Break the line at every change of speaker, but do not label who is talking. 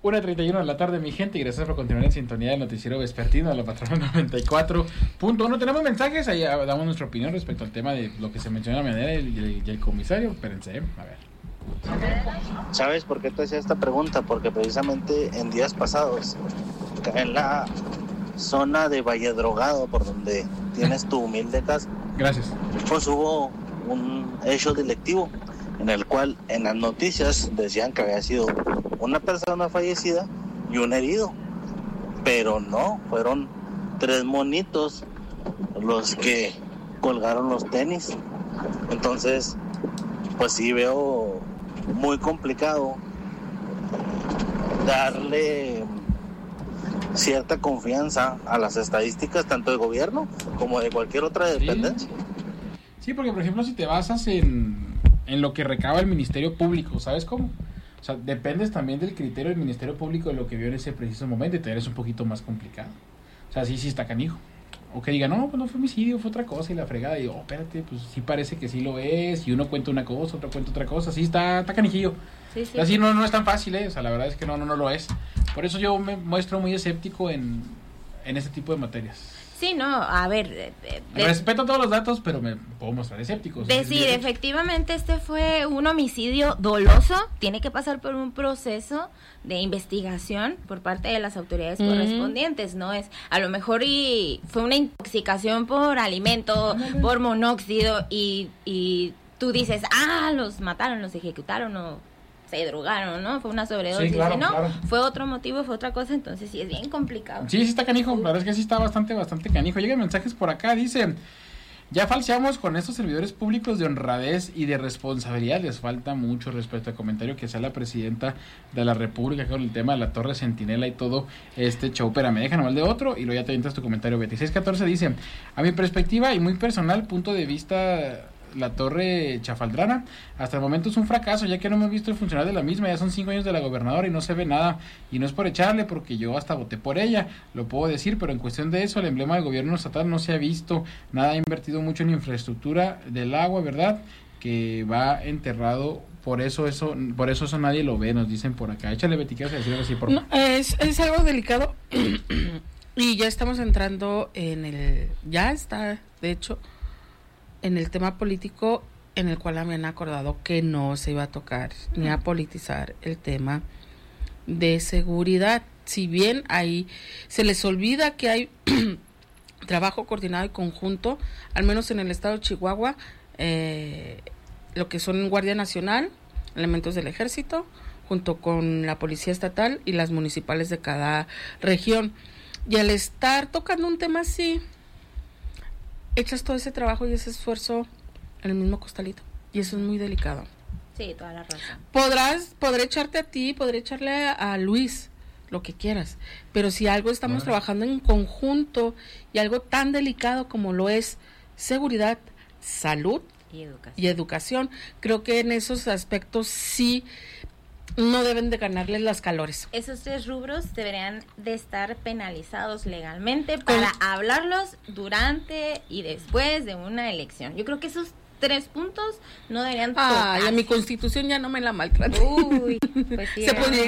1:31 de la tarde, mi gente, y gracias por continuar en sintonía del noticiero vespertino de la Patrona 94.1. Tenemos mensajes, ahí damos nuestra opinión respecto al tema de lo que se menciona de manera y el comisario. Espérense, a ver.
¿Sabes por qué te hacía esta pregunta? Porque precisamente en días pasados, en la zona de Valle Drogado, por donde tienes tu humilde casa,
gracias,
pues hubo un hecho delictivo en el cual en las noticias decían que había sido una persona fallecida y un herido, pero no, fueron 3 monitos los que colgaron los tenis. Entonces, pues sí veo muy complicado darle cierta confianza a las estadísticas tanto del gobierno como de cualquier otra dependencia.
Sí, porque por ejemplo si te basas en lo que recaba el Ministerio Público, ¿sabes cómo? O sea, dependes también del criterio del Ministerio Público de lo que vio en ese preciso momento y te eres un poquito más complicado. O sea, sí está canijo. O que diga, no, pues no fue homicidio, fue otra cosa y la fregada. Y digo, espérate, pues sí parece que sí lo es. Y uno cuenta una cosa, otro cuenta otra cosa. Sí está canijillo. Sí. Así no es tan fácil, O sea, la verdad es que no lo es. Por eso yo me muestro muy escéptico en este tipo de materias.
Sí, no, a ver...
respeto todos los datos, pero me puedo mostrar escéptico.
Decir, efectivamente, este fue un homicidio doloso, tiene que pasar por un proceso de investigación por parte de las autoridades correspondientes, ¿no? Es a lo mejor y fue una intoxicación por alimento, por monóxido, y tú dices, los mataron, los ejecutaron, o se drogaron, ¿no? Fue una sobredosis.
Sí, claro.
Fue otro motivo, fue otra cosa, entonces sí es bien complicado.
Sí está canijo, la verdad es que sí está bastante canijo. Llegan mensajes por acá, dicen, ya falseamos con estos servidores públicos de honradez y de responsabilidad, les falta mucho respecto al comentario que sea la presidenta de la República con el tema de la Torre Centinela y todo este show. Pero me dejan nomás de otro y luego ya te avientas tu comentario. 2614 dice, a mi perspectiva y muy personal punto de vista, la Torre Chafaldrana hasta el momento es un fracaso, ya que no me he visto el funcionar de la misma. Ya son 5 años de la gobernadora y no se ve nada, y no es por echarle, porque yo hasta voté por ella, lo puedo decir, pero en cuestión de eso el emblema del gobierno estatal no se ha visto nada. Ha invertido mucho en infraestructura del agua, ¿verdad? Que va enterrado, por eso eso nadie lo ve, nos dicen por acá. Échale, Betty, ¿qué vas a decir así, por favor?
No, es algo delicado y ya estamos entrando ya está, de hecho, en el tema político, en el cual habían acordado que no se iba a tocar ni a politizar el tema de seguridad. Si bien ahí se les olvida que hay trabajo coordinado y conjunto, al menos en el estado de Chihuahua, lo que son Guardia Nacional, elementos del Ejército, junto con la Policía Estatal y las municipales de cada región. Y al estar tocando un tema así, echas todo ese trabajo y ese esfuerzo en el mismo costalito, y eso es muy delicado.
Sí, toda la razón.
Podré echarte a ti, podré echarle a Luis, lo que quieras, pero si algo estamos trabajando en conjunto y algo tan delicado como lo es seguridad, salud y educación, creo que en esos aspectos sí no deben de ganarles las calores.
Esos 3 rubros deberían de estar penalizados legalmente para hablarlos durante y después de una elección. Yo creo que esos 3 puntos no deberían tocarse.
A mi Constitución ya no me la maltratan.
Uy, pues sí.